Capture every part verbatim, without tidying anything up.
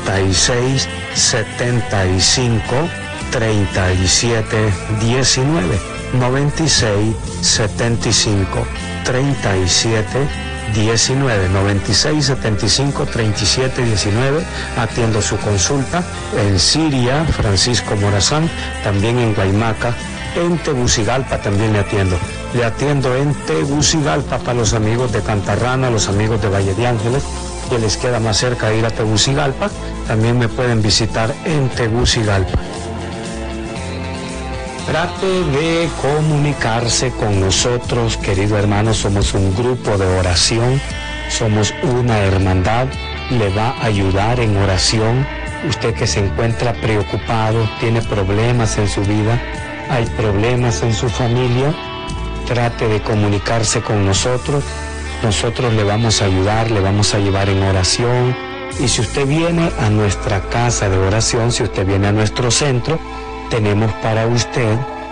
noventa y seis, setenta y cinco, treinta y siete, diecinueve. noventa y seis, setenta y cinco, treinta y siete, diecinueve. noventa y seis, setenta y cinco, treinta y siete, diecinueve. Atiendo su consulta en Siria, Francisco Morazán, también en Guaymaca, en Tegucigalpa también le atiendo. Le atiendo en Tegucigalpa para los amigos de Cantarrana, los amigos de Valle de Ángeles, que les queda más cerca ir a Tegucigalpa, también me pueden visitar en Tegucigalpa. Trate de comunicarse con nosotros, querido hermano, somos un grupo de oración, somos una hermandad, le va a ayudar en oración. Usted que se encuentra preocupado, tiene problemas en su vida, hay problemas en su familia, trate de comunicarse con nosotros, nosotros le vamos a ayudar, le vamos a llevar en oración. Y si usted viene a nuestra casa de oración, si usted viene a nuestro centro, tenemos para usted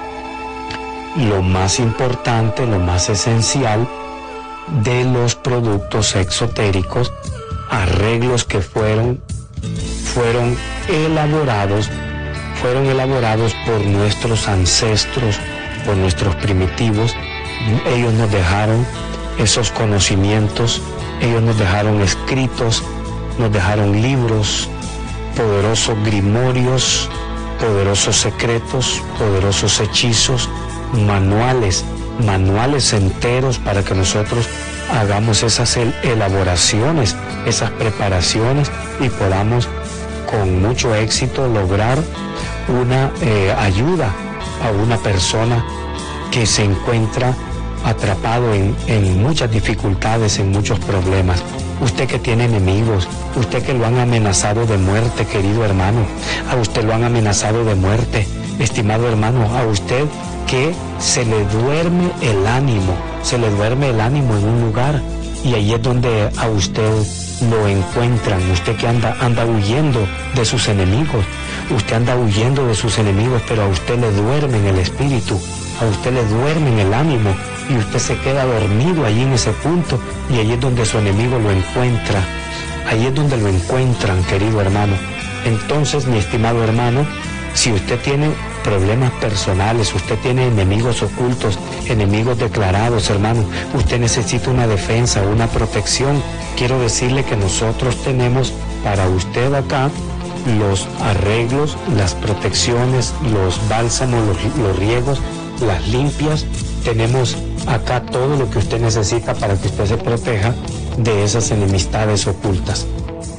lo más importante, lo más esencial de los productos exotéricos, arreglos que fueron, fueron elaborados, fueron elaborados por nuestros ancestros, por nuestros primitivos. Ellos nos dejaron esos conocimientos, ellos nos dejaron escritos, nos dejaron libros, poderosos grimorios, poderosos secretos, poderosos hechizos, manuales, manuales enteros para que nosotros hagamos esas elaboraciones, esas preparaciones y podamos con mucho éxito lograr una eh, ayuda a una persona que se encuentra atrapado en, en muchas dificultades, en muchos problemas. Usted que tiene enemigos, usted que lo han amenazado de muerte, querido hermano, a usted lo han amenazado de muerte, estimado hermano, a usted que se le duerme el ánimo, se le duerme el ánimo en un lugar y ahí es donde a usted lo encuentran, usted que anda, anda huyendo de sus enemigos, usted anda huyendo de sus enemigos, pero a usted le duerme en el espíritu, a usted le duerme en el ánimo y usted se queda dormido allí en ese punto y ahí es donde su enemigo lo encuentra, ahí es donde lo encuentran, querido hermano. Entonces, mi estimado hermano, si usted tiene problemas personales, usted tiene enemigos ocultos, enemigos declarados, hermano, usted necesita una defensa, una protección, quiero decirle que nosotros tenemos para usted acá los arreglos, las protecciones, los bálsamos, los, los riegos, las limpias, tenemos acá todo lo que usted necesita para que usted se proteja de esas enemistades ocultas.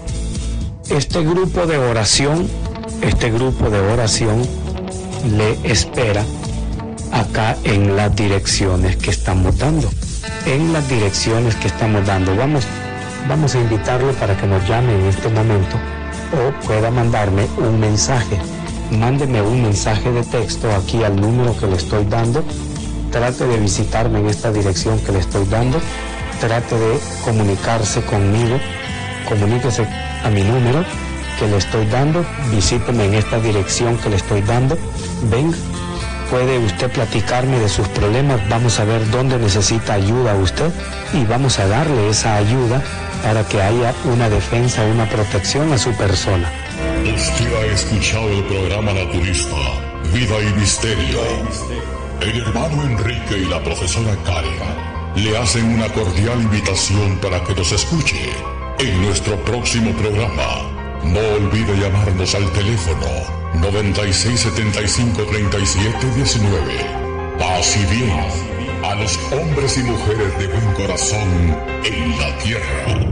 Este grupo de oración, este grupo de oración le espera acá en las direcciones que estamos dando, en las direcciones que estamos dando. Vamos, vamos a invitarlo para que nos llame en este momento o pueda mandarme un mensaje. Mándeme un mensaje de texto aquí al número que le estoy dando. Trate de visitarme en esta dirección que le estoy dando. Trate de comunicarse conmigo. Comuníquese a mi número que le estoy dando. Visíteme en esta dirección que le estoy dando. Venga, puede usted platicarme de sus problemas. Vamos a ver dónde necesita ayuda usted y vamos a darle esa ayuda para que haya una defensa, una protección a su persona. Usted ha escuchado el programa naturista Vida y Misterio. El hermano Enrique y la profesora Karen le hacen una cordial invitación para que nos escuche en nuestro próximo programa. No olvide llamarnos al teléfono noventa y seis, setenta y cinco, treinta y siete, diecinueve. Paz y bien a los hombres y mujeres de buen corazón en la tierra.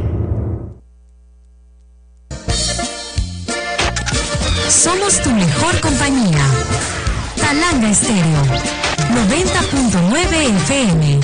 Somos tu mejor compañía. Talanga Estéreo noventa punto nueve F M.